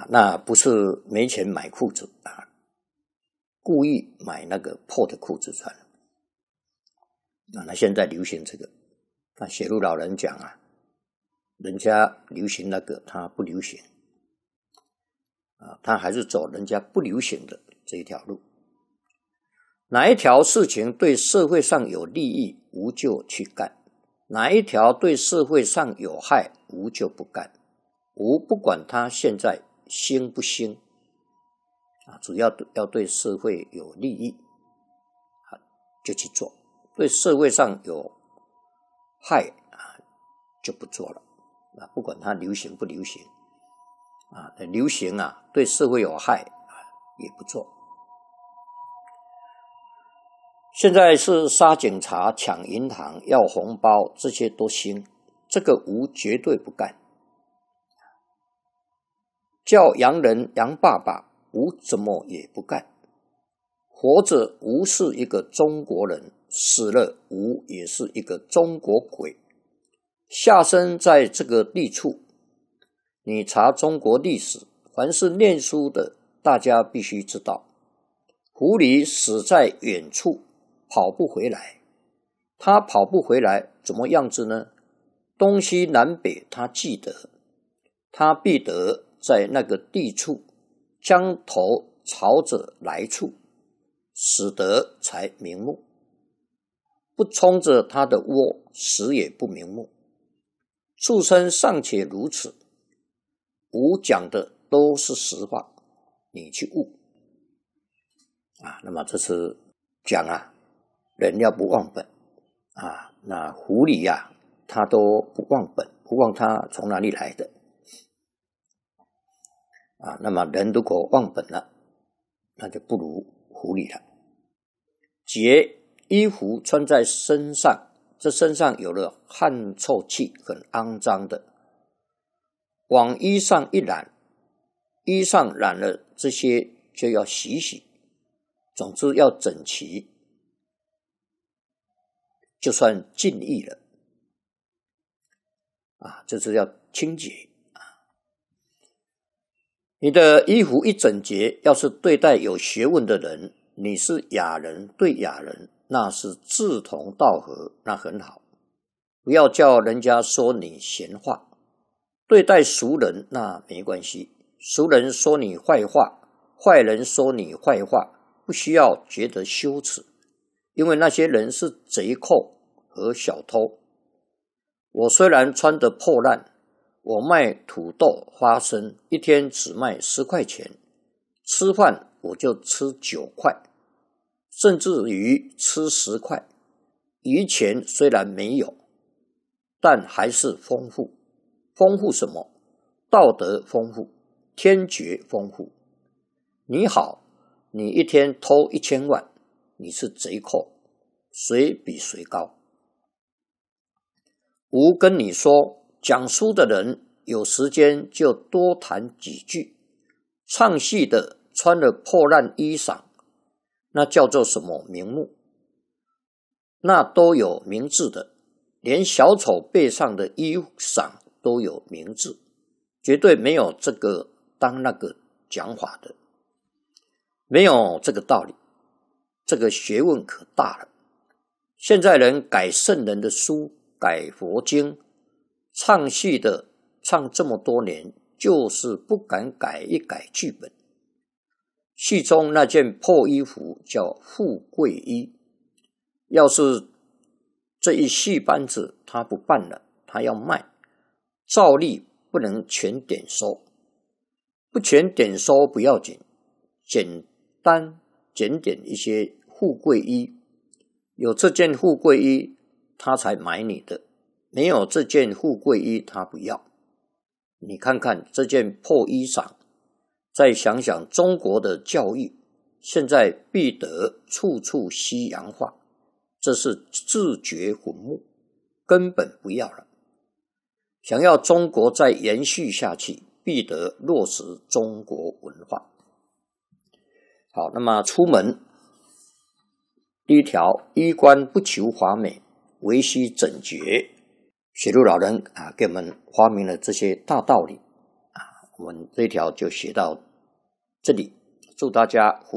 那不是没钱买裤子啊，故意买那个破的裤子穿。那现在流行这个，那写入老人讲啊，人家流行那个他不流行啊，他还是走人家不流行的这一条路。哪一条事情对社会上有利益，无就去干；哪一条对社会上有害，无就不干。无不管他现在兴不兴啊，主要要对社会有利益啊，就去做；对社会上有害啊，就不做了啊。不管它流行不流行啊，流行啊，对社会有害啊，也不做。现在是杀警察、抢银行、要红包，这些都兴，这个无绝对不干。叫洋人洋爸爸，无怎么也不干。活着无是一个中国人，死了无也是一个中国鬼。下生在这个地处，你查中国历史，凡是念书的，大家必须知道，狐狸死在远处，跑不回来。他跑不回来，怎么样子呢？东西南北他记得，他必得在那个地处，将头朝着来处，死得才瞑目。不冲着他的窝，死也不瞑目。畜生尚且如此，吾讲的都是实话，你去悟啊。那么这是讲啊，人要不忘本啊。那狐狸啊，他都不忘本，不忘他从哪里来的啊。那么人如果忘本了，那就不如狐狸了。洁衣服穿在身上，这身上有了汗臭气，很肮脏的，往衣上一染，衣上染了这些就要洗洗，总之要整齐，就算尽意了啊，这是要清洁啊。你的衣服一整洁，要是对待有学问的人，你是雅人对雅人，那是志同道合，那很好。不要叫人家说你闲话。对待俗人那没关系，俗人说你坏话，坏人说你坏话，不需要觉得羞耻，因为那些人是贼寇和小偷。我虽然穿得破烂，我卖土豆花生，一天只卖10块钱，吃饭我就吃9块，甚至于吃10块。余钱虽然没有，但还是丰富。丰富什么？道德丰富，天爵丰富。你好，你一天偷1000万，你是贼寇，谁比谁高？吾跟你说，讲书的人有时间就多谈几句，唱戏的穿了破烂衣裳，那叫做什么名目？那都有名字的，连小丑背上的衣裳都有名字，绝对没有这个当那个讲法的，没有这个道理，这个学问可大了。现在人改圣人的书，改佛经，唱戏的唱这么多年，就是不敢改一改剧本。戏中那件破衣服叫富贵衣，要是这一戏班子他不办了，他要卖，照例不能全点收，不全点收不要紧，简单检点一些富贵衣，有这件富贵衣他才买你的，没有这件富贵衣他不要。你看看这件破衣裳，再想想中国的教育，现在必得处处西洋化，这是自掘坟墓，根本不要了。想要中国再延续下去，必得落实中国文化。好，那么出门第一条，衣冠不求华美，唯须整洁。雪路老人给我们发明了这些大道理我们这一条就写到这里，祝大家